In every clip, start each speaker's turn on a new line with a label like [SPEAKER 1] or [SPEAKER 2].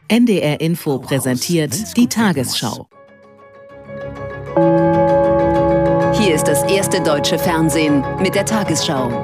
[SPEAKER 1] NDR Info präsentiert die Tagesschau.
[SPEAKER 2] Hier ist das erste deutsche Fernsehen mit der Tagesschau.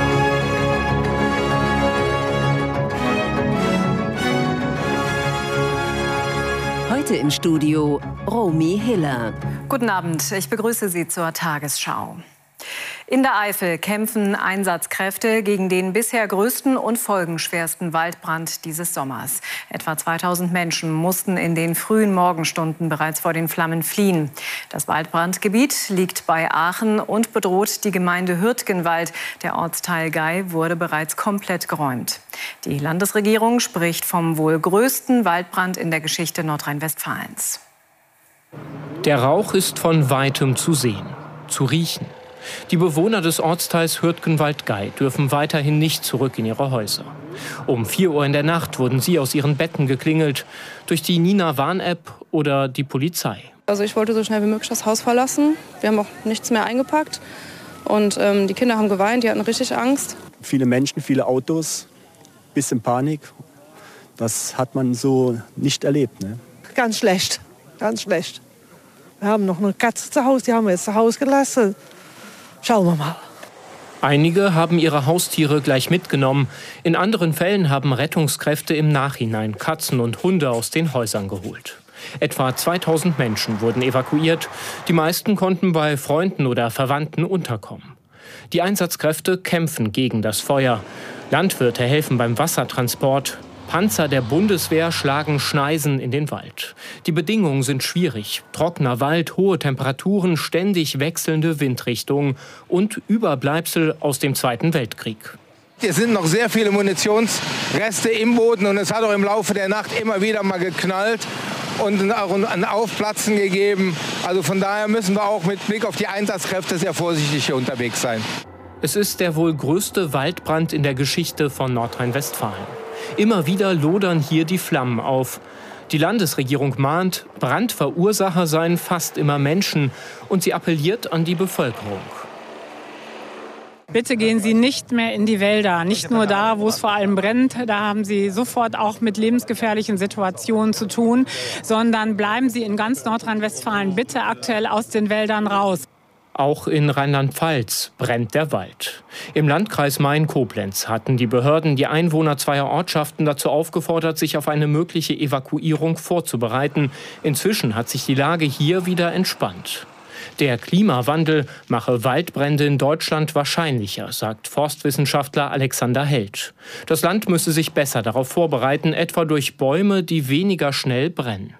[SPEAKER 2] Heute im Studio Romy Hiller.
[SPEAKER 3] Guten Abend, ich begrüße Sie zur Tagesschau. In der Eifel kämpfen Einsatzkräfte gegen den bisher größten und folgenschwersten Waldbrand dieses Sommers. Etwa 2000 Menschen mussten in den frühen Morgenstunden bereits vor den Flammen fliehen. Das Waldbrandgebiet liegt bei Aachen und bedroht die Gemeinde Hürtgenwald. Der Ortsteil Gei wurde bereits komplett geräumt. Die Landesregierung spricht vom wohl größten Waldbrand in der Geschichte Nordrhein-Westfalens.
[SPEAKER 4] Der Rauch ist von weitem zu sehen, zu riechen. Die Bewohner des Ortsteils Hürtgenwald-Gei dürfen weiterhin nicht zurück in ihre Häuser. Um 4 Uhr in der Nacht wurden sie aus ihren Betten geklingelt. Durch die Nina-Warn-App oder die Polizei.
[SPEAKER 5] Also ich wollte so schnell wie möglich das Haus verlassen. Wir haben auch nichts mehr eingepackt. Und die Kinder haben geweint, die hatten richtig Angst.
[SPEAKER 6] Viele Menschen, viele Autos, bisschen Panik. Das hat man so nicht erlebt. Ne?
[SPEAKER 7] Ganz schlecht, ganz schlecht. Wir haben noch eine Katze zu Hause, die haben wir jetzt zu Hause gelassen. Schauen wir mal.
[SPEAKER 4] Einige haben ihre Haustiere gleich mitgenommen. In anderen Fällen haben Rettungskräfte im Nachhinein Katzen und Hunde aus den Häusern geholt. Etwa 2000 Menschen wurden evakuiert. Die meisten konnten bei Freunden oder Verwandten unterkommen. Die Einsatzkräfte kämpfen gegen das Feuer. Landwirte helfen beim Wassertransport. Panzer der Bundeswehr schlagen Schneisen in den Wald. Die Bedingungen sind schwierig. Trockener Wald, hohe Temperaturen, ständig wechselnde Windrichtungen und Überbleibsel aus dem Zweiten Weltkrieg.
[SPEAKER 8] Es sind noch sehr viele Munitionsreste im Boden und es hat auch im Laufe der Nacht immer wieder mal geknallt und auch ein Aufplatzen gegeben. Also von daher müssen wir auch mit Blick auf die Einsatzkräfte sehr vorsichtig hier unterwegs sein.
[SPEAKER 4] Es ist der wohl größte Waldbrand in der Geschichte von Nordrhein-Westfalen. Immer wieder lodern hier die Flammen auf. Die Landesregierung mahnt, Brandverursacher seien fast immer Menschen und sie appelliert an die Bevölkerung.
[SPEAKER 9] Bitte gehen Sie nicht mehr in die Wälder, nicht nur da, wo es vor allem brennt, da haben Sie sofort auch mit lebensgefährlichen Situationen zu tun, sondern bleiben Sie in ganz Nordrhein-Westfalen bitte aktuell aus den Wäldern raus.
[SPEAKER 4] Auch in Rheinland-Pfalz brennt der Wald. Im Landkreis Main-Koblenz hatten die Behörden die Einwohner zweier Ortschaften dazu aufgefordert, sich auf eine mögliche Evakuierung vorzubereiten. Inzwischen hat sich die Lage hier wieder entspannt. Der Klimawandel mache Waldbrände in Deutschland wahrscheinlicher, sagt Forstwissenschaftler Alexander Held. Das Land müsse sich besser darauf vorbereiten, etwa durch Bäume, die weniger schnell brennen.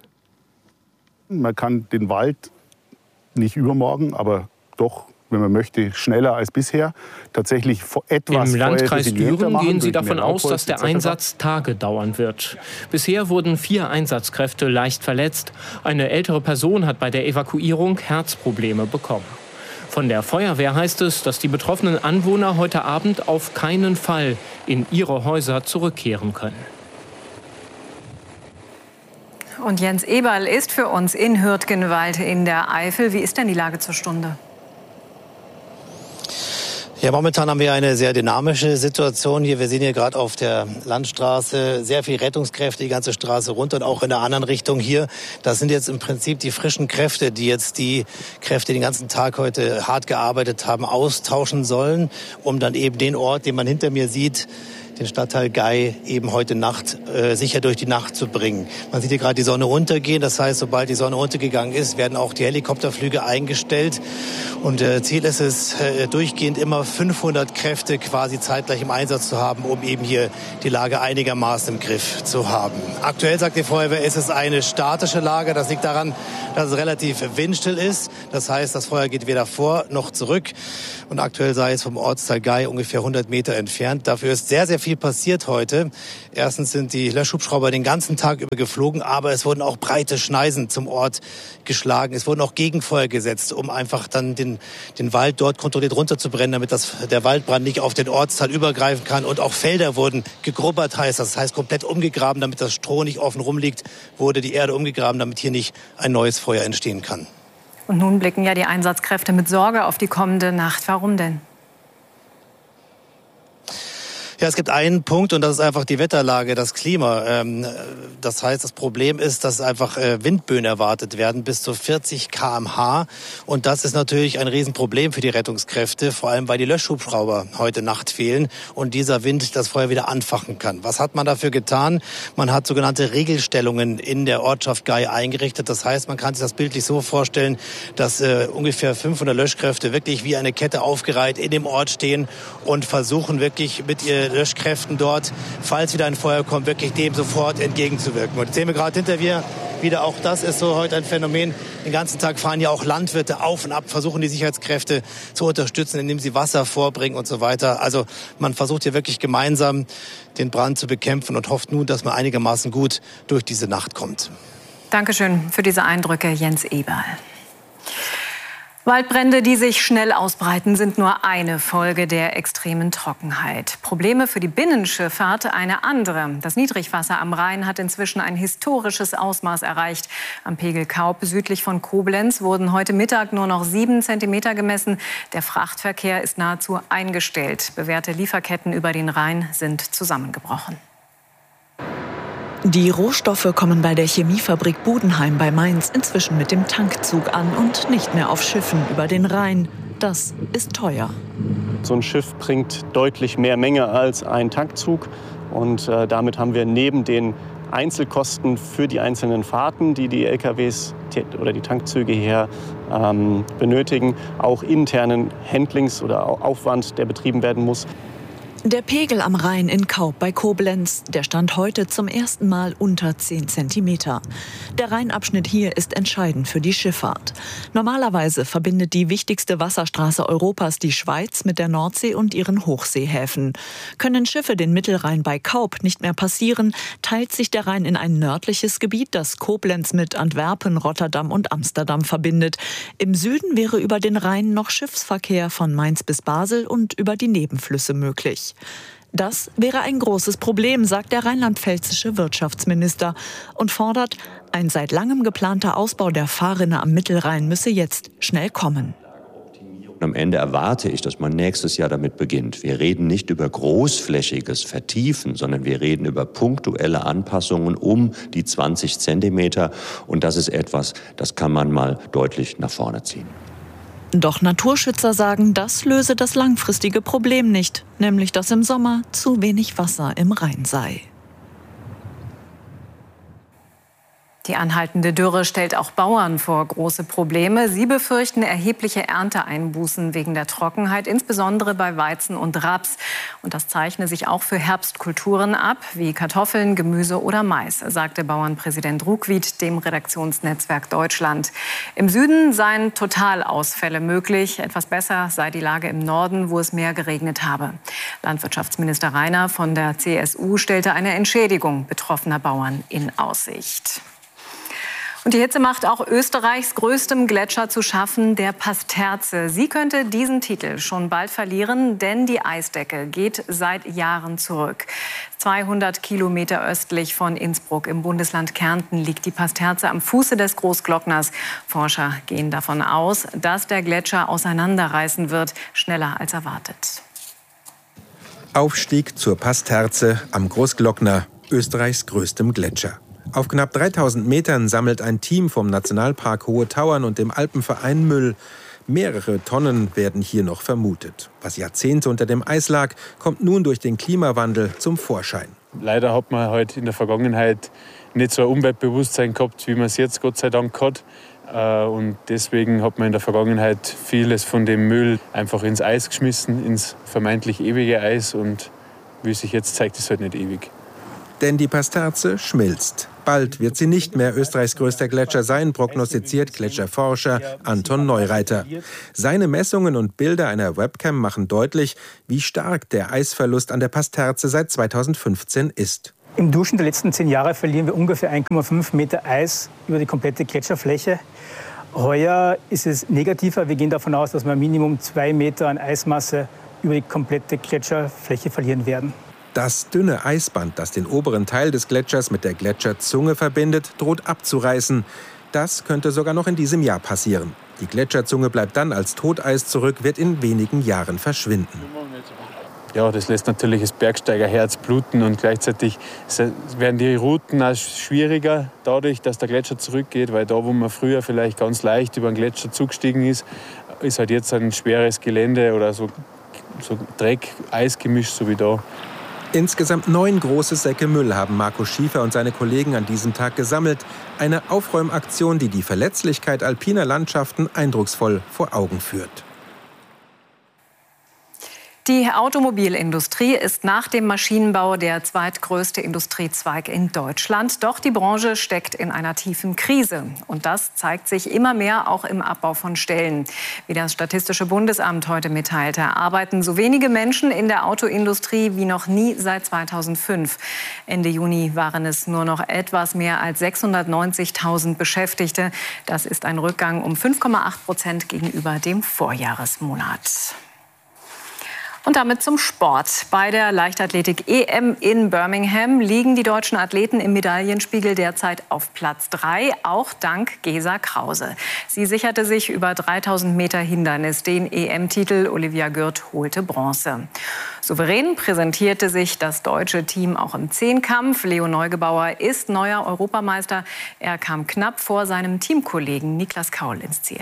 [SPEAKER 10] Man kann den Wald nicht übermorgen, aber doch, wenn man möchte, schneller als bisher. Tatsächlich etwas.
[SPEAKER 4] Im Landkreis Düren gehen sie davon aus, dass der Einsatz Tage dauern wird. Bisher wurden 4 Einsatzkräfte leicht verletzt. Eine ältere Person hat bei der Evakuierung Herzprobleme bekommen. Von der Feuerwehr heißt es, dass die betroffenen Anwohner heute Abend auf keinen Fall in ihre Häuser zurückkehren können.
[SPEAKER 3] Und Jens Eberl ist für uns in Hürtgenwald in der Eifel. Wie ist denn die Lage zur Stunde?
[SPEAKER 11] Ja, momentan haben wir eine sehr dynamische Situation hier. Wir sehen hier gerade auf der Landstraße sehr viel Rettungskräfte, die ganze Straße runter und auch in der anderen Richtung hier. Das sind jetzt im Prinzip die frischen Kräfte, die jetzt die Kräfte, die den ganzen Tag heute hart gearbeitet haben, austauschen sollen, um dann eben den Ort, den man hinter mir sieht, den Stadtteil Gei eben heute Nacht sicher durch die Nacht zu bringen. Man sieht hier gerade die Sonne untergehen. Das heißt, sobald die Sonne untergegangen ist, werden auch die Helikopterflüge eingestellt. Und Ziel ist es, durchgehend immer 500 Kräfte quasi zeitgleich im Einsatz zu haben, um eben hier die Lage einigermaßen im Griff zu haben. Aktuell, sagt die Feuerwehr, ist es eine statische Lage. Das liegt daran, dass es relativ windstill ist. Das heißt, das Feuer geht weder vor noch zurück. Und aktuell sei es vom Ortsteil Gei ungefähr 100 Meter entfernt. Dafür ist sehr, sehr viel passiert heute. Erstens sind die Löschhubschrauber den ganzen Tag über geflogen, aber es wurden auch breite Schneisen zum Ort geschlagen. Es wurden auch Gegenfeuer gesetzt, um einfach dann den Wald dort kontrolliert runterzubrennen, damit der Waldbrand nicht auf den Ortsteil übergreifen kann. Und auch Felder wurden gegrubbert, das heißt komplett umgegraben, damit das Stroh nicht offen rumliegt, wurde die Erde umgegraben, damit hier nicht ein neues Feuer entstehen kann.
[SPEAKER 3] Und nun blicken ja die Einsatzkräfte mit Sorge auf die kommende Nacht. Warum denn?
[SPEAKER 11] Ja, es gibt einen Punkt und das ist einfach die Wetterlage, das Klima. Das heißt, das Problem ist, dass einfach Windböen erwartet werden bis zu 40 km/h. Und das ist natürlich ein Riesenproblem für die Rettungskräfte, vor allem weil die Löschhubschrauber heute Nacht fehlen und dieser Wind das Feuer wieder anfachen kann. Was hat man dafür getan? Man hat sogenannte Regelstellungen in der Ortschaft Gay eingerichtet. Das heißt, man kann sich das bildlich so vorstellen, dass ungefähr 500 Löschkräfte wirklich wie eine Kette aufgereiht in dem Ort stehen und versuchen wirklich mit ihren Löschkräften dort, falls wieder ein Feuer kommt, wirklich dem sofort entgegenzuwirken. Und jetzt sehen wir gerade hinter mir wieder, auch das ist so heute ein Phänomen. Den ganzen Tag fahren ja auch Landwirte auf und ab, versuchen die Sicherheitskräfte zu unterstützen, indem sie Wasser vorbringen und so weiter. Also man versucht hier wirklich gemeinsam den Brand zu bekämpfen und hofft nun, dass man einigermaßen gut durch diese Nacht kommt.
[SPEAKER 3] Dankeschön für diese Eindrücke, Jens Eberl. Waldbrände, die sich schnell ausbreiten, sind nur eine Folge der extremen Trockenheit. Probleme für die Binnenschifffahrt eine andere. Das Niedrigwasser am Rhein hat inzwischen ein historisches Ausmaß erreicht. Am Pegel Kaup südlich von Koblenz wurden heute Mittag nur noch 7 Zentimeter gemessen. Der Frachtverkehr ist nahezu eingestellt. Bewährte Lieferketten über den Rhein sind zusammengebrochen.
[SPEAKER 12] Die Rohstoffe kommen bei der Chemiefabrik Budenheim bei Mainz inzwischen mit dem Tankzug an und nicht mehr auf Schiffen über den Rhein. Das ist teuer.
[SPEAKER 13] So ein Schiff bringt deutlich mehr Menge als ein Tankzug. Und damit haben wir neben den Einzelkosten für die einzelnen Fahrten, die die LKWs oder die Tankzüge hier benötigen, auch internen Handlings- oder Aufwand, der betrieben werden muss.
[SPEAKER 12] Der Pegel am Rhein in Kaup bei Koblenz, der stand heute zum ersten Mal unter 10 Zentimeter. Der Rheinabschnitt hier ist entscheidend für die Schifffahrt. Normalerweise verbindet die wichtigste Wasserstraße Europas die Schweiz mit der Nordsee und ihren Hochseehäfen. Können Schiffe den Mittelrhein bei Kaup nicht mehr passieren, teilt sich der Rhein in ein nördliches Gebiet, das Koblenz mit Antwerpen, Rotterdam und Amsterdam verbindet. Im Süden wäre über den Rhein noch Schiffsverkehr von Mainz bis Basel und über die Nebenflüsse möglich. Das wäre ein großes Problem, sagt der rheinland-pfälzische Wirtschaftsminister und fordert, ein seit langem geplanter Ausbau der Fahrrinne am Mittelrhein müsse jetzt schnell kommen.
[SPEAKER 14] Am Ende erwarte ich, dass man nächstes Jahr damit beginnt. Wir reden nicht über großflächiges Vertiefen, sondern wir reden über punktuelle Anpassungen um die 20 Zentimeter. Und das ist etwas, das kann man mal deutlich nach vorne ziehen.
[SPEAKER 12] Doch Naturschützer sagen, das löse das langfristige Problem nicht, nämlich dass im Sommer zu wenig Wasser im Rhein sei.
[SPEAKER 3] Die anhaltende Dürre stellt auch Bauern vor große Probleme. Sie befürchten erhebliche Ernteeinbußen wegen der Trockenheit, insbesondere bei Weizen und Raps. Und das zeichne sich auch für Herbstkulturen ab, wie Kartoffeln, Gemüse oder Mais, sagte Bauernpräsident Ruckwied dem Redaktionsnetzwerk Deutschland. Im Süden seien Totalausfälle möglich. Etwas besser sei die Lage im Norden, wo es mehr geregnet habe. Landwirtschaftsminister Rainer von der CSU stellte eine Entschädigung betroffener Bauern in Aussicht. Und die Hitze macht auch Österreichs größtem Gletscher zu schaffen, der Pasterze. Sie könnte diesen Titel schon bald verlieren, denn die Eisdecke geht seit Jahren zurück. 200 Kilometer östlich von Innsbruck im Bundesland Kärnten liegt die Pasterze am Fuße des Großglockners. Forscher gehen davon aus, dass der Gletscher auseinanderreißen wird, schneller als erwartet.
[SPEAKER 15] Aufstieg zur Pasterze am Großglockner, Österreichs größtem Gletscher. Auf knapp 3000 Metern sammelt ein Team vom Nationalpark Hohe Tauern und dem Alpenverein Müll. Mehrere Tonnen werden hier noch vermutet. Was Jahrzehnte unter dem Eis lag, kommt nun durch den Klimawandel zum Vorschein.
[SPEAKER 16] Leider hat man halt in der Vergangenheit nicht so ein Umweltbewusstsein gehabt, wie man es jetzt Gott sei Dank hat. Und deswegen hat man in der Vergangenheit vieles von dem Müll einfach ins Eis geschmissen, ins vermeintlich ewige Eis. Und wie sich jetzt zeigt, ist es halt nicht ewig.
[SPEAKER 15] Denn die Pasterze schmilzt. Bald wird sie nicht mehr Österreichs größter Gletscher sein, prognostiziert Gletscherforscher Anton Neureiter. Seine Messungen und Bilder einer Webcam machen deutlich, wie stark der Eisverlust an der Pasterze seit 2015 ist.
[SPEAKER 17] Im Durchschnitt der letzten 10 Jahre verlieren wir ungefähr 1,5 Meter Eis über die komplette Gletscherfläche. Heuer ist es negativer. Wir gehen davon aus, dass wir Minimum 2 Meter an Eismasse über die komplette Gletscherfläche verlieren werden.
[SPEAKER 15] Das dünne Eisband, das den oberen Teil des Gletschers mit der Gletscherzunge verbindet, droht abzureißen. Das könnte sogar noch in diesem Jahr passieren. Die Gletscherzunge bleibt dann als Toteis zurück, wird in wenigen Jahren verschwinden.
[SPEAKER 16] Ja, das lässt natürlich das Bergsteigerherz bluten und gleichzeitig werden die Routen auch schwieriger dadurch, dass der Gletscher zurückgeht, weil da, wo man früher vielleicht ganz leicht über den Gletscher zugestiegen ist halt jetzt ein schweres Gelände oder so Dreck, Eisgemisch, so wie da.
[SPEAKER 15] Insgesamt 9 große Säcke Müll haben Marco Schiefer und seine Kollegen an diesem Tag gesammelt. Eine Aufräumaktion, die die Verletzlichkeit alpiner Landschaften eindrucksvoll vor Augen führt.
[SPEAKER 3] Die Automobilindustrie ist nach dem Maschinenbau der zweitgrößte Industriezweig in Deutschland. Doch die Branche steckt in einer tiefen Krise. Und das zeigt sich immer mehr auch im Abbau von Stellen. Wie das Statistische Bundesamt heute mitteilte, arbeiten so wenige Menschen in der Autoindustrie wie noch nie seit 2005. Ende Juni waren es nur noch etwas mehr als 690.000 Beschäftigte. Das ist ein Rückgang um 5,8% gegenüber dem Vorjahresmonat. Und damit zum Sport. Bei der Leichtathletik-EM in Birmingham liegen die deutschen Athleten im Medaillenspiegel derzeit auf Platz 3, auch dank Gesa Krause. Sie sicherte sich über 3000 Meter Hindernis den EM-Titel. Olivia Gürt holte Bronze. Souverän präsentierte sich das deutsche Team auch im Zehnkampf. Leo Neugebauer ist neuer Europameister. Er kam knapp vor seinem Teamkollegen Niklas Kaul ins Ziel.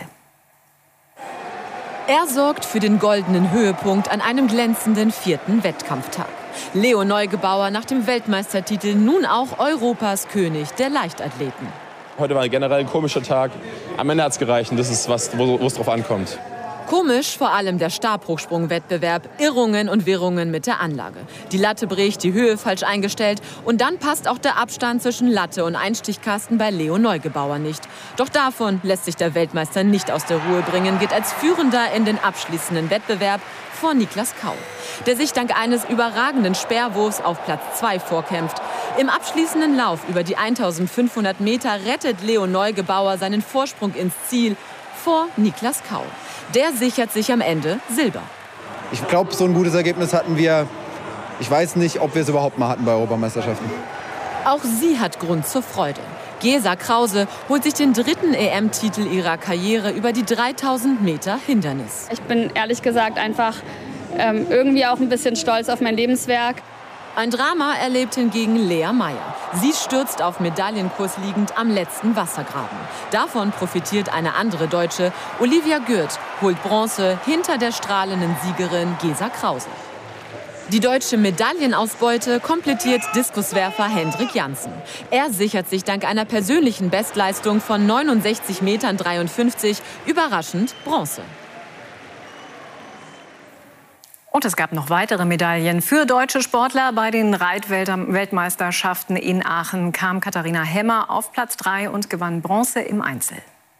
[SPEAKER 18] Er sorgt für den goldenen Höhepunkt an einem glänzenden 4. Wettkampftag. Leo Neugebauer nach dem Weltmeistertitel nun auch Europas König der Leichtathleten.
[SPEAKER 19] Heute war generell ein komischer Tag. Am Ende hat es gereicht und das ist was, wo es drauf ankommt.
[SPEAKER 18] Komisch vor allem der Stabhochsprung-Wettbewerb, Irrungen und Wirrungen mit der Anlage. Die Latte bricht, die Höhe falsch eingestellt und dann passt auch der Abstand zwischen Latte und Einstichkasten bei Leo Neugebauer nicht. Doch davon lässt sich der Weltmeister nicht aus der Ruhe bringen, geht als Führender in den abschließenden Wettbewerb vor Niklas Kaul, der sich dank eines überragenden Speerwurfs auf Platz 2 vorkämpft. Im abschließenden Lauf über die 1500 Meter rettet Leo Neugebauer seinen Vorsprung ins Ziel vor Niklas Kaul. Der sichert sich am Ende Silber.
[SPEAKER 20] Ich glaube, so ein gutes Ergebnis hatten wir. Ich weiß nicht, ob wir es überhaupt mal hatten bei Europameisterschaften.
[SPEAKER 18] Auch sie hat Grund zur Freude. Gesa Krause holt sich den 3. EM-Titel ihrer Karriere über die 3000 Meter Hindernis.
[SPEAKER 21] Ich bin ehrlich gesagt einfach irgendwie auch ein bisschen stolz auf mein Lebenswerk.
[SPEAKER 18] Ein Drama erlebt hingegen Lea Meyer. Sie stürzt auf Medaillenkurs liegend am letzten Wassergraben. Davon profitiert eine andere Deutsche. Olivia Gürt holt Bronze hinter der strahlenden Siegerin Gesa Krause. Die deutsche Medaillenausbeute komplettiert Diskuswerfer Hendrik Janssen. Er sichert sich dank einer persönlichen Bestleistung von 69,53 Metern überraschend Bronze.
[SPEAKER 3] Und es gab noch weitere Medaillen für deutsche Sportler. Bei den Reitweltmeisterschaften in Aachen kam Katharina Hemmer auf Platz 3 und gewann Bronze im Einzel.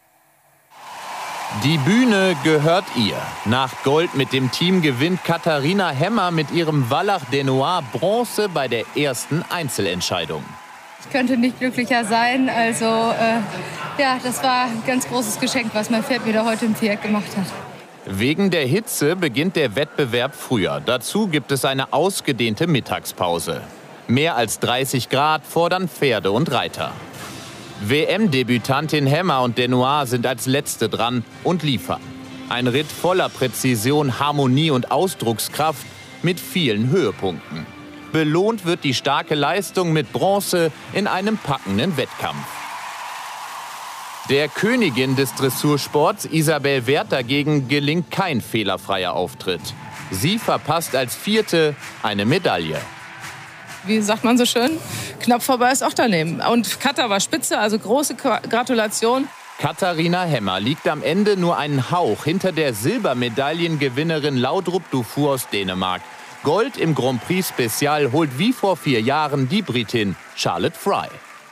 [SPEAKER 22] Die Bühne gehört ihr. Nach Gold mit dem Team gewinnt Katharina Hemmer mit ihrem Wallach Denoir Bronze bei der ersten Einzelentscheidung.
[SPEAKER 23] Ich könnte nicht glücklicher sein. Also ja, das war ein ganz großes Geschenk, was mein Pferd mir da heute im Viereck gemacht hat.
[SPEAKER 22] Wegen der Hitze beginnt der Wettbewerb früher. Dazu gibt es eine ausgedehnte Mittagspause. Mehr als 30 Grad fordern Pferde und Reiter. WM-Debütantin Hemmer und Denoir sind als Letzte dran und liefern. Ein Ritt voller Präzision, Harmonie und Ausdruckskraft mit vielen Höhepunkten. Belohnt wird die starke Leistung mit Bronze in einem packenden Wettkampf. Der Königin des Dressursports, Isabel Werth, dagegen gelingt kein fehlerfreier Auftritt. Sie verpasst als Vierte eine Medaille.
[SPEAKER 24] Wie sagt man so schön, knapp vorbei ist auch daneben. Und Katha war spitze, also große Gratulation.
[SPEAKER 22] Katharina Hemmer liegt am Ende nur einen Hauch hinter der Silbermedaillengewinnerin Laudrup Dufour aus Dänemark. Gold im Grand Prix Special holt wie vor 4 Jahren die Britin Charlotte Fry.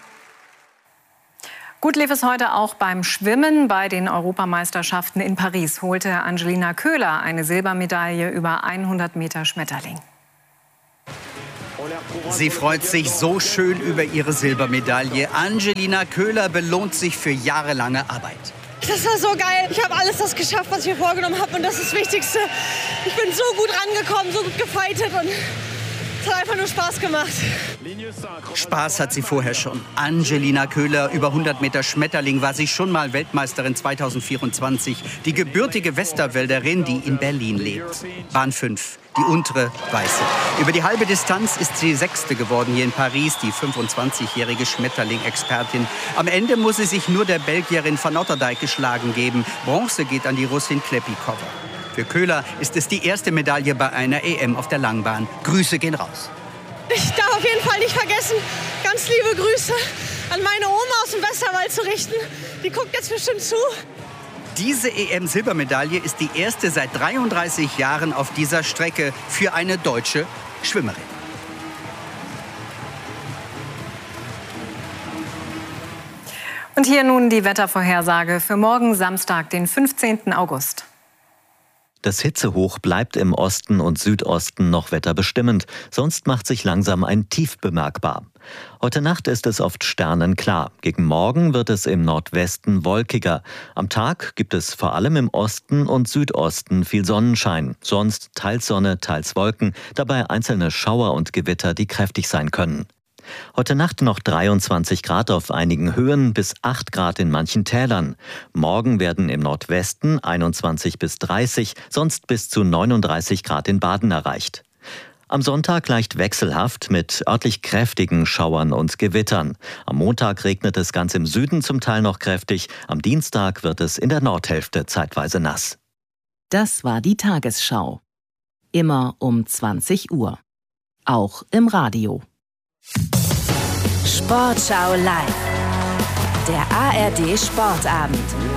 [SPEAKER 3] Gut lief es heute auch beim Schwimmen. Bei den Europameisterschaften in Paris holte Angelina Köhler eine Silbermedaille über 100 Meter Schmetterling.
[SPEAKER 25] Sie freut sich so schön über ihre Silbermedaille. Angelina Köhler belohnt sich für jahrelange Arbeit.
[SPEAKER 26] Das war so geil. Ich habe alles das geschafft, was ich mir vorgenommen habe. Und das ist das Wichtigste. Ich bin so gut rangekommen, so gut gefightet. Und es hat einfach nur Spaß gemacht.
[SPEAKER 25] Spaß hat sie vorher schon. Angelina Köhler, über 100 Meter Schmetterling, war sie schon mal Weltmeisterin 2024. Die gebürtige Westerwälderin, die in Berlin lebt. Bahn 5. die untere weiße. Über die halbe Distanz ist sie Sechste geworden hier in Paris, die 25-jährige Schmetterling-Expertin. Am Ende muss sie sich nur der Belgierin Van Otterdijk geschlagen geben. Bronze geht an die Russin Klepikova. Für Köhler ist es die erste Medaille bei einer EM auf der Langbahn. Grüße gehen raus.
[SPEAKER 26] Ich darf auf jeden Fall nicht vergessen, ganz liebe Grüße an meine Oma aus dem Westerwald zu richten. Die guckt jetzt bestimmt zu.
[SPEAKER 25] Diese EM-Silbermedaille ist die erste seit 33 Jahren auf dieser Strecke für eine deutsche Schwimmerin.
[SPEAKER 3] Und hier nun die Wettervorhersage für morgen Samstag, den 15. August.
[SPEAKER 1] Das Hitzehoch bleibt im Osten und Südosten noch wetterbestimmend. Sonst macht sich langsam ein Tief bemerkbar. Heute Nacht ist es oft sternenklar. Gegen Morgen wird es im Nordwesten wolkiger. Am Tag gibt es vor allem im Osten und Südosten viel Sonnenschein. Sonst teils Sonne, teils Wolken. Dabei einzelne Schauer und Gewitter, die kräftig sein können. Heute Nacht noch 23 Grad auf einigen Höhen bis 8 Grad in manchen Tälern. Morgen werden im Nordwesten 21 bis 30, sonst bis zu 39 Grad in Baden erreicht. Am Sonntag leicht wechselhaft mit örtlich kräftigen Schauern und Gewittern. Am Montag regnet es ganz im Süden zum Teil noch kräftig. Am Dienstag wird es in der Nordhälfte zeitweise nass.
[SPEAKER 2] Das war die Tagesschau. Immer um 20 Uhr. Auch im Radio.
[SPEAKER 5] Sportschau live. Der ARD Sportabend.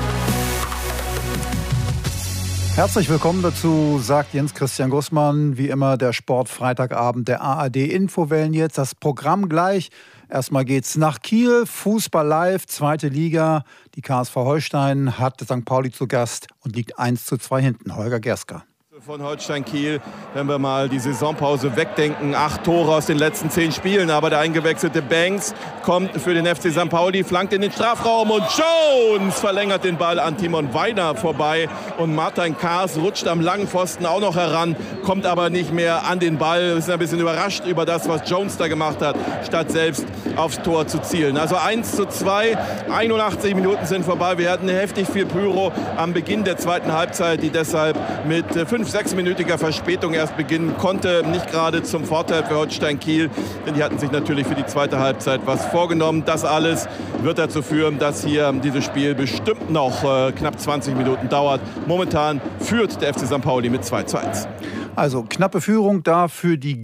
[SPEAKER 6] Herzlich willkommen dazu, sagt Jens Christian Gussmann. Wie immer der Sportfreitagabend der ARD Infowellen jetzt. Das Programm gleich. Erstmal geht's nach Kiel, Fußball live, 2. Liga. Die KSV Holstein hat St. Pauli zu Gast und liegt 1:2 hinten. Holger Gerska.
[SPEAKER 7] Von Holstein Kiel, wenn wir mal die Saisonpause wegdenken, 8 Tore aus den letzten 10 Spielen, aber der eingewechselte Banks kommt für den FC St. Pauli, flankt in den Strafraum und Jones verlängert den Ball an Timon Weiner vorbei und Martin Kaas rutscht am langen Pfosten auch noch heran, kommt aber nicht mehr an den Ball, ist ein bisschen überrascht über das, was Jones da gemacht hat, statt selbst aufs Tor zu zielen. Also 1:2, 81 Minuten sind vorbei, wir hatten heftig viel Pyro am Beginn der zweiten Halbzeit, die deshalb mit 5-6-minütiger Verspätung erst beginnen konnte. Nicht gerade zum Vorteil für Holstein Kiel, denn die hatten sich natürlich für die zweite Halbzeit was vorgenommen. Das alles wird dazu führen, dass hier dieses Spiel bestimmt noch knapp 20 Minuten dauert. Momentan führt der FC St. Pauli mit 2:1.
[SPEAKER 6] Also knappe Führung da für die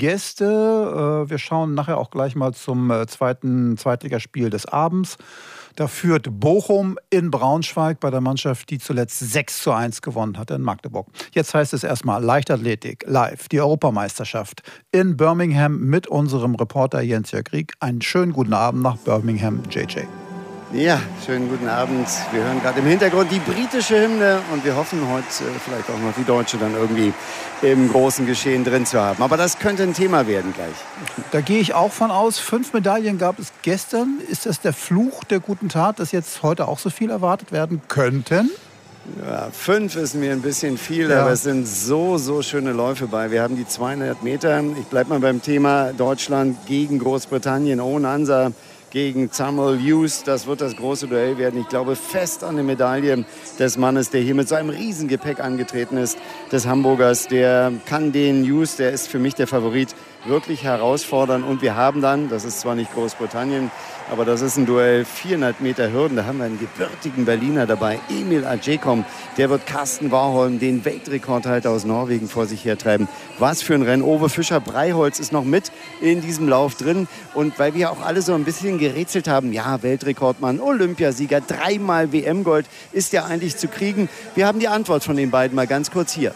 [SPEAKER 6] Gäste. Wir schauen nachher auch gleich mal zum zweiten Zweitligaspiel des Abends. Da führt Bochum in Braunschweig bei der Mannschaft, die zuletzt 6:1 gewonnen hat in Magdeburg. Jetzt heißt es erstmal Leichtathletik live, die Europameisterschaft in Birmingham mit unserem Reporter Jens-Jörg Rieck. Einen schönen guten Abend nach Birmingham, JJ.
[SPEAKER 8] Ja, schönen guten Abend. Wir hören gerade im Hintergrund die britische Hymne und wir hoffen heute vielleicht auch noch die deutsche dann irgendwie im großen Geschehen drin zu haben. Aber das könnte ein Thema werden gleich.
[SPEAKER 6] Da gehe ich auch von aus. 5 Medaillen gab es gestern. Ist das der Fluch der guten Tat, dass jetzt heute auch so viel erwartet werden könnten?
[SPEAKER 8] Ja, 5 ist mir ein bisschen viel, aber es sind so schöne Läufe bei. Wir haben die 200 Meter. Ich bleibe mal beim Thema Deutschland gegen Großbritannien. Owen Ansa gegen Samuel Hughes. Das wird das große Duell werden. Ich glaube fest an die Medaille des Mannes, der hier mit seinem Riesengepäck angetreten ist, des Hamburgers. Der kann den Hughes, der ist für mich der Favorit, wirklich herausfordern. Und wir haben dann, das ist zwar nicht Großbritannien, aber das ist ein Duell, 400 Meter Hürden. Da haben wir einen gebürtigen Berliner dabei, Emil Adjekom. Der wird Carsten Warholm, den Weltrekordhalter aus Norwegen, vor sich hertreiben. Was für ein Rennen. Ove Fischer-Breiholz ist noch mit in diesem Lauf drin. Und weil wir auch alle so ein bisschen gerätselt haben, ja, Weltrekordmann, Olympiasieger, 3-mal WM-Gold, ist ja eigentlich zu kriegen. Wir haben die Antwort von den beiden mal ganz kurz hier.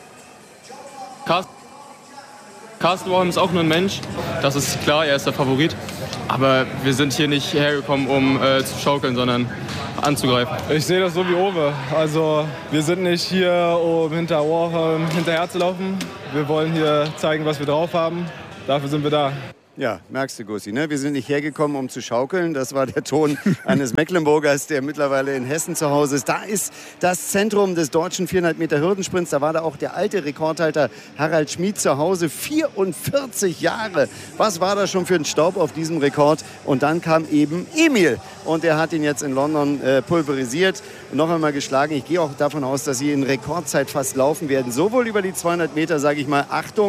[SPEAKER 19] Carsten Warholm ist auch nur ein Mensch, das ist klar, er ist der Favorit. Aber wir sind hier nicht hergekommen, um zu schaukeln, sondern anzugreifen.
[SPEAKER 27] Ich sehe das so wie Ove. Also wir sind nicht hier, um hinter Warholm hinterher zu laufen. Wir wollen hier zeigen, was wir drauf haben. Dafür sind wir da.
[SPEAKER 8] Ja, merkst du, Gussi, ne? Wir sind nicht hergekommen, um zu schaukeln. Das war der Ton eines Mecklenburgers, der mittlerweile in Hessen zu Hause ist. Da ist das Zentrum des deutschen 400 Meter Hürdensprints. Da war da auch der alte Rekordhalter Harald Schmid zu Hause. 44 Jahre. Was war da schon für ein Staub auf diesem Rekord? Und dann kam eben Emil. Und er hat ihn jetzt in London pulverisiert. Noch einmal geschlagen. Ich gehe auch davon aus, dass sie in Rekordzeit fast laufen werden. Sowohl über die 200 Meter, sage ich mal, Achtung,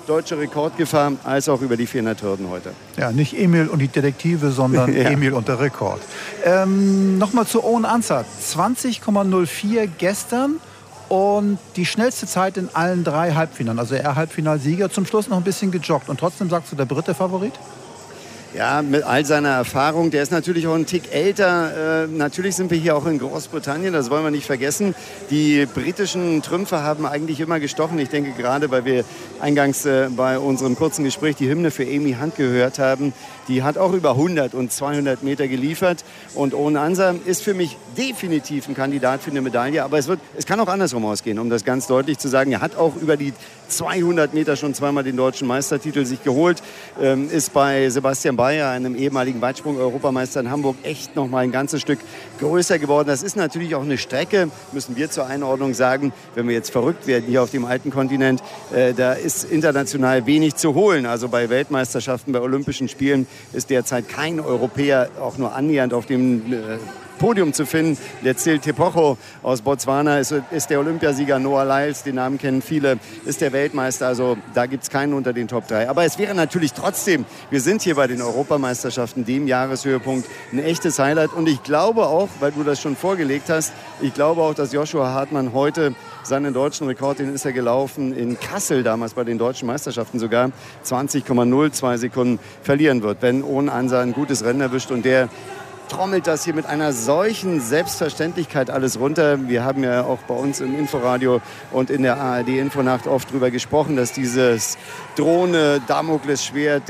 [SPEAKER 8] deutsche Rekordgefahr, als auch über die 400 Hürden heute.
[SPEAKER 6] Ja, nicht Emil und die Detektive, sondern ja. Emil und der Rekord. Nochmal zu Owen Ansah. 20,04 gestern und die schnellste Zeit in allen 3 Halbfinalen. Also er Halbfinalsieger, zum Schluss noch ein bisschen gejoggt. Und trotzdem sagst du, der Brite Favorit?
[SPEAKER 8] Ja, mit all seiner Erfahrung. Der ist natürlich auch ein Tick älter. Natürlich sind wir hier auch in Großbritannien, das wollen wir nicht vergessen. Die britischen Trümpfe haben eigentlich immer gestochen. Ich denke gerade, weil wir eingangs bei unserem kurzen Gespräch die Hymne für Amy Hunt gehört haben. Die hat auch über 100 und 200 Meter geliefert. Und Owen Ansah ist für mich definitiv ein Kandidat für eine Medaille. Aber es kann auch andersrum ausgehen, um das ganz deutlich zu sagen. Er hat auch über die 200 Meter schon zweimal den deutschen Meistertitel sich geholt. Ist bei Sebastian Bayer, einem ehemaligen Weitsprung-Europameister in Hamburg, echt noch mal ein ganzes Stück größer geworden. Das ist natürlich auch eine Strecke, müssen wir zur Einordnung sagen, wenn wir jetzt verrückt werden hier auf dem alten Kontinent, da ist international wenig zu holen. Also bei Weltmeisterschaften, bei Olympischen Spielen ist derzeit kein Europäer auch nur annähernd auf dem Podium zu finden. Der Tsil Tepocho aus Botswana ist der Olympiasieger. Noah Lyles, den Namen kennen viele, ist der Weltmeister. Also da gibt es keinen unter den Top 3. Aber es wäre natürlich trotzdem, wir sind hier bei den Europameisterschaften, dem Jahreshöhepunkt, ein echtes Highlight. Und ich glaube auch, weil du das schon vorgelegt hast, ich glaube auch, dass Joshua Hartmann heute seinen deutschen Rekord, den ist er gelaufen in Kassel damals bei den deutschen Meisterschaften sogar, 20,02 Sekunden verlieren wird, wenn Owen Ansah ein gutes Rennen erwischt. Und der trommelt das hier mit einer solchen Selbstverständlichkeit alles runter. Wir haben ja auch bei uns im Inforadio und in der ARD-Infonacht oft darüber gesprochen, dass dieses drohende Damoklesschwert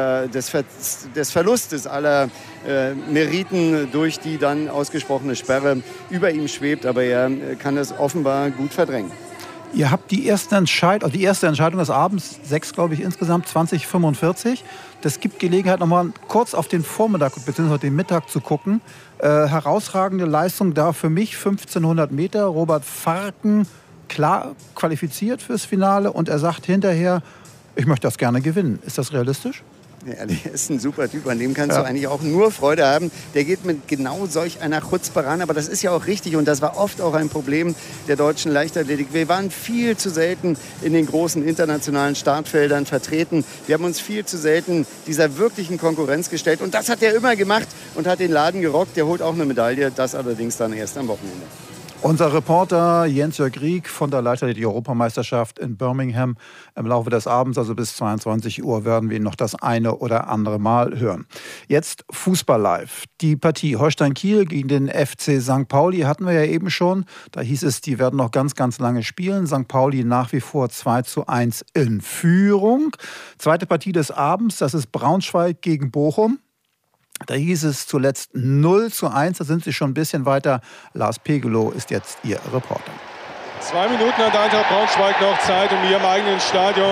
[SPEAKER 8] des Verlustes aller Meriten durch die dann ausgesprochene Sperre über ihm schwebt. Aber er kann es offenbar gut verdrängen.
[SPEAKER 6] Ihr habt die erste Entscheidung des Abends, 6 glaube ich insgesamt, 20:45. Das gibt Gelegenheit, noch mal kurz auf den Vormittag bzw. den Mittag zu gucken. Herausragende Leistung da für mich, 1500 Meter. Robert Farken, klar qualifiziert fürs Finale. Und er sagt hinterher, ich möchte das gerne gewinnen. Ist das realistisch?
[SPEAKER 8] Ja, der ist ein super Typ, an dem kannst du eigentlich auch nur Freude haben. Der geht mit genau solch einer Chutzpe ran, aber das ist ja auch richtig und das war oft auch ein Problem der deutschen Leichtathletik. Wir waren viel zu selten in den großen internationalen Startfeldern vertreten. Wir haben uns viel zu selten dieser wirklichen Konkurrenz gestellt und das hat er immer gemacht und hat den Laden gerockt. Der holt auch eine Medaille, das allerdings dann erst am Wochenende.
[SPEAKER 6] Unser Reporter Jens-Jörg Rieck von der Leichtathletik-Europameisterschaft in Birmingham. Im Laufe des Abends, also bis 22 Uhr, werden wir ihn noch das eine oder andere Mal hören. Jetzt Fußball live. Die Partie Holstein-Kiel gegen den FC St. Pauli hatten wir ja eben schon. Da hieß es, die werden noch ganz, ganz lange spielen. St. Pauli nach wie vor 2:1 in Führung. Zweite Partie des Abends, das ist Braunschweig gegen Bochum. Da hieß es zuletzt 0:1, da sind sie schon ein bisschen weiter. Lars Pegelow ist jetzt Ihr Reporter.
[SPEAKER 4] 2 Minuten hat Eintracht Braunschweig noch Zeit, um hier im eigenen Stadion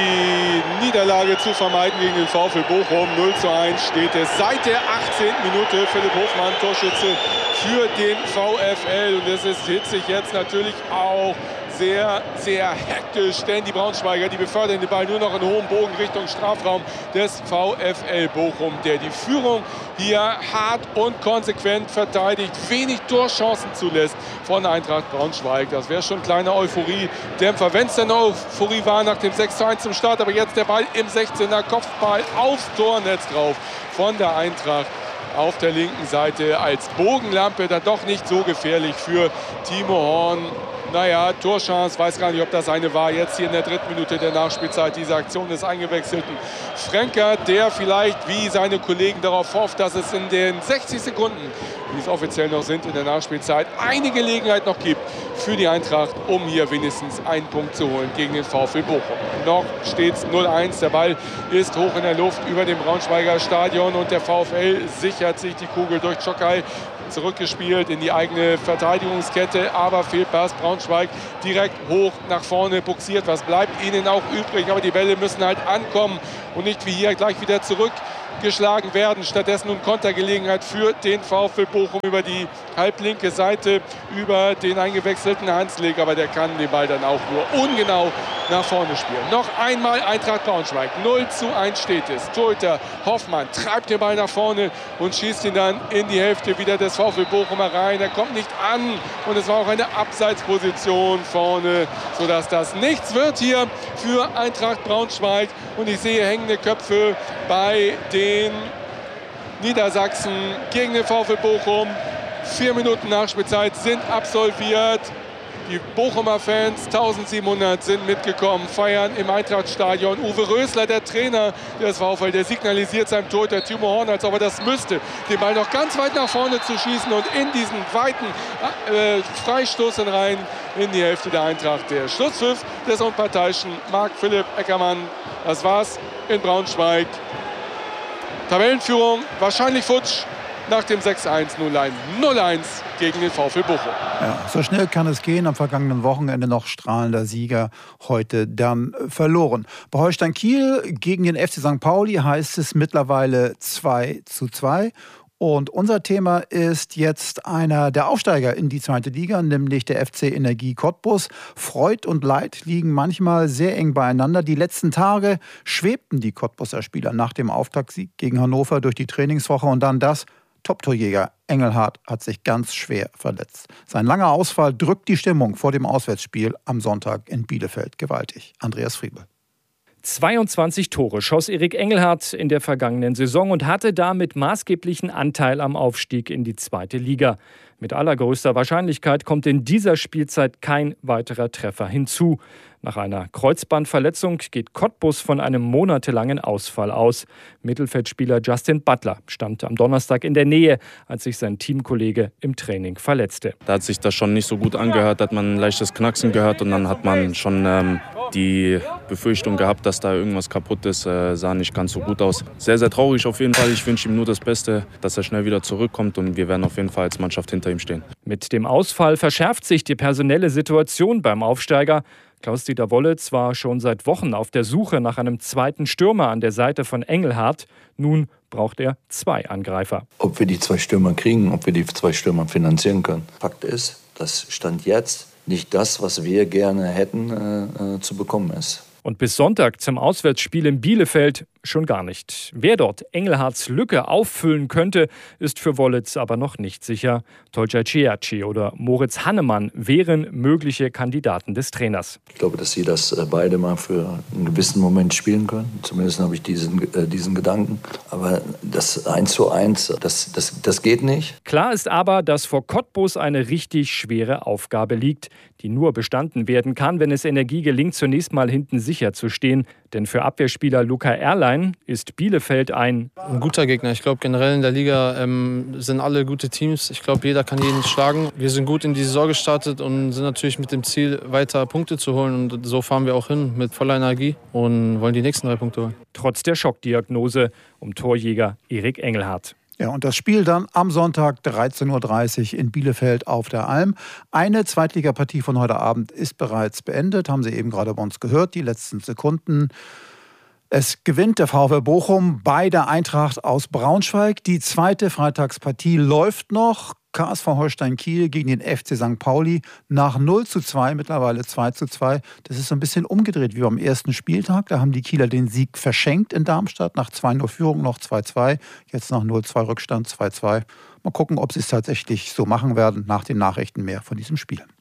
[SPEAKER 4] die Niederlage zu vermeiden gegen den VfL Bochum. 0:1 steht es seit der 18. Minute. Philipp Hofmann, Torschütze für den VfL. Und es ist hitzig jetzt natürlich auch sehr, sehr hektisch, denn die Braunschweiger, die befördern den Ball nur noch in hohem Bogen Richtung Strafraum des VfL Bochum, der die Führung hier hart und konsequent verteidigt, wenig Torchancen zulässt von Eintracht Braunschweig. Das wäre schon ein kleiner Euphorie-Dämpfer, wenn es denn eine Euphorie war nach dem 6:1 zum Start, aber jetzt der Ball im 16er, Kopfball aufs Tornetz drauf von der Eintracht. Auf der linken Seite als Bogenlampe, dann doch nicht so gefährlich für Timo Horn. Naja, Torchance, weiß gar nicht, ob das eine war. Jetzt hier in der 3. Minute der Nachspielzeit diese Aktion des eingewechselten Fränker, der vielleicht wie seine Kollegen darauf hofft, dass es in den 60 Sekunden, wie es offiziell noch sind in der Nachspielzeit, eine Gelegenheit noch gibt für die Eintracht, um hier wenigstens einen Punkt zu holen gegen den VfL Bochum. Noch steht es 0:1, der Ball ist hoch in der Luft über dem Braunschweiger Stadion und der VfL sichert sich die Kugel durch Czokaj. Zurückgespielt in die eigene Verteidigungskette, aber Fehlpass. Braunschweig direkt hoch nach vorne buxiert. Was bleibt ihnen auch übrig? Aber die Bälle müssen halt ankommen und nicht wie hier gleich wieder zurückgeschlagen werden. Stattdessen nun Kontergelegenheit für den VfL Bochum über die halblinke Seite, über den eingewechselten Hanslik. Aber der kann den Ball dann auch nur ungenau nach vorne spielen. Noch einmal Eintracht Braunschweig. 0:1 steht es. Torhüter Hoffmann treibt den Ball nach vorne und schießt ihn dann in die Hälfte wieder des VfL Bochum rein. Er kommt nicht an und es war auch eine Abseitsposition vorne, sodass das nichts wird hier für Eintracht Braunschweig. Und ich sehe hängende Köpfe bei den Niedersachsen gegen den VfL Bochum. 4 Minuten Nachspielzeit sind absolviert. Die Bochumer Fans, 1700, sind mitgekommen, feiern im Eintrachtstadion. Uwe Rösler, der Trainer des VfL, der signalisiert seinem Torhüter Timo Horn, als ob er das müsste, den Ball noch ganz weit nach vorne zu schießen und in diesen weiten Freistoß rein in die Hälfte der Eintracht. Der Schlusspfiff des unparteiischen Marc-Philipp Eckermann. Das war's in Braunschweig. Tabellenführung wahrscheinlich futsch nach dem 6:1, 0:1 gegen den VfL Bochum.
[SPEAKER 6] Ja, so schnell kann es gehen. Am vergangenen Wochenende noch strahlender Sieger, heute dann verloren. Bei Holstein Kiel gegen den FC St. Pauli heißt es mittlerweile 2:2. Und unser Thema ist jetzt einer der Aufsteiger in die zweite Liga, nämlich der FC Energie Cottbus. Freud und Leid liegen manchmal sehr eng beieinander. Die letzten Tage schwebten die Cottbuser Spieler nach dem Auftaktsieg gegen Hannover durch die Trainingswoche und dann das. Top-Torjäger Engelhardt hat sich ganz schwer verletzt. Sein langer Ausfall drückt die Stimmung vor dem Auswärtsspiel am Sonntag in Bielefeld gewaltig. Andreas Friebel.
[SPEAKER 9] 22 Tore schoss Erik Engelhardt in der vergangenen Saison und hatte damit maßgeblichen Anteil am Aufstieg in die zweite Liga. Mit allergrößter Wahrscheinlichkeit kommt in dieser Spielzeit kein weiterer Treffer hinzu. Nach einer Kreuzbandverletzung geht Cottbus von einem monatelangen Ausfall aus. Mittelfeldspieler Justin Butler stand am Donnerstag in der Nähe, als sich sein Teamkollege im Training verletzte.
[SPEAKER 10] Da hat sich das schon nicht so gut angehört, hat man ein leichtes Knacksen gehört und dann hat man schon die Befürchtung gehabt, dass da irgendwas kaputt ist. Sah nicht ganz so gut aus. Sehr, sehr traurig auf jeden Fall. Ich wünsche ihm nur das Beste, dass er schnell wieder zurückkommt und wir werden auf jeden Fall als Mannschaft hinter ihm stehen.
[SPEAKER 9] Mit dem Ausfall verschärft sich die personelle Situation beim Aufsteiger. Klaus-Dieter Wollitz war schon seit Wochen auf der Suche nach einem zweiten Stürmer an der Seite von Engelhardt. Nun braucht er 2 Angreifer.
[SPEAKER 11] Ob wir die 2 Stürmer kriegen, ob wir die 2 Stürmer finanzieren können. Fakt ist, dass Stand jetzt nicht das, was wir gerne hätten, zu bekommen ist.
[SPEAKER 9] Und bis Sonntag zum Auswärtsspiel in Bielefeld schon gar nicht. Wer dort Engelhardts Lücke auffüllen könnte, ist für Wollitz aber noch nicht sicher. Tolga Ciacci oder Moritz Hannemann wären mögliche Kandidaten des Trainers.
[SPEAKER 11] Ich glaube, dass sie das beide mal für einen gewissen Moment spielen können. Zumindest habe ich diesen Gedanken. Aber das 1:1, das geht nicht.
[SPEAKER 9] Klar ist aber, dass vor Cottbus eine richtig schwere Aufgabe liegt, die nur bestanden werden kann, wenn es Energie gelingt, zunächst mal hinten sicher zu stehen. Denn für Abwehrspieler Luca Erlein ist Bielefeld ein
[SPEAKER 12] guter Gegner. Ich glaube, generell in der Liga sind alle gute Teams. Ich glaube, jeder kann jeden schlagen. Wir sind gut in die Saison gestartet und sind natürlich mit dem Ziel, weiter Punkte zu holen. Und so fahren wir auch hin mit voller Energie und wollen die nächsten 3 Punkte holen.
[SPEAKER 9] Trotz der Schockdiagnose um Torjäger Erik Engelhardt.
[SPEAKER 6] Ja, und das Spiel dann am Sonntag 13:30 Uhr in Bielefeld auf der Alm. Eine Zweitligapartie von heute Abend ist bereits beendet, haben Sie eben gerade bei uns gehört, die letzten Sekunden. Es gewinnt der VfL Bochum bei der Eintracht aus Braunschweig. Die zweite Freitagspartie läuft noch. KSV Holstein Kiel gegen den FC St. Pauli nach 0:2, mittlerweile 2:2. Das ist so ein bisschen umgedreht wie beim ersten Spieltag. Da haben die Kieler den Sieg verschenkt in Darmstadt. Nach 2:0 Führung noch 2:2. Jetzt nach 0:2 Rückstand 2:2. Mal gucken, ob sie es tatsächlich so machen werden. Nach den Nachrichten mehr von diesem Spiel.